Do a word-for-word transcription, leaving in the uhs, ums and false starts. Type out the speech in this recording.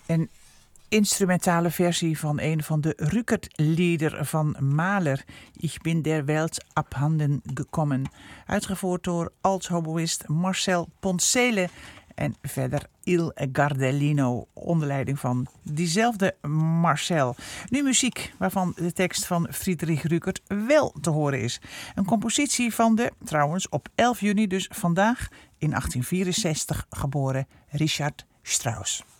Een instrumentale versie van een van de Rückert-lieder van Mahler. Ich bin der Welt abhanden gekommen. Uitgevoerd door alt-hoboïst Marcel Poncele. En verder Il Gardellino, onder leiding van diezelfde Marcel. Nu muziek waarvan de tekst van Friedrich Rückert wel te horen is. Een compositie van de, trouwens op elf juni, dus vandaag in achttien vierenzestig geboren Richard Strauss.